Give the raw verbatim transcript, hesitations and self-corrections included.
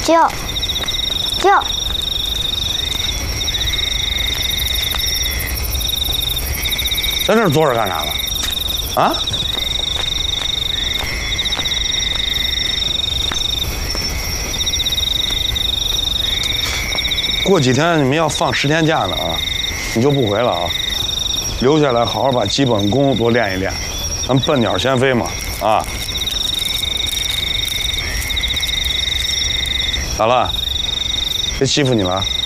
舅，舅， 在这儿坐着干啥呢？啊？过几天你们要放十天假呢啊，你就不回了啊，留下来好好把基本功多练一练，咱们笨鸟先飞嘛啊！咋了？谁欺负你了？